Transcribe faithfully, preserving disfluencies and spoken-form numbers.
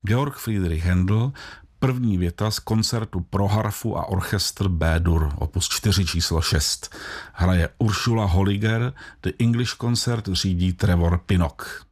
Georg Friedrich Händel, první věta z koncertu pro harfu a orchestr B-dur, opus čtyři číslo šest. Hraje Ursula Holliger, The English Concert řídí Trevor Pinnock.